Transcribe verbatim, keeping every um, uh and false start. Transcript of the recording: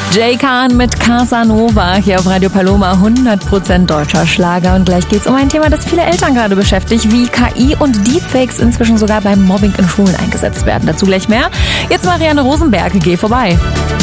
Jay Khan mit Casanova hier auf Radio Paloma, hundert Prozent deutscher Schlager. Und gleich geht es um ein Thema, das viele Eltern gerade beschäftigt, wie K I und Deepfakes inzwischen sogar beim Mobbing in Schulen eingesetzt werden. Dazu gleich mehr. Jetzt Marianne Rosenberg, geh vorbei.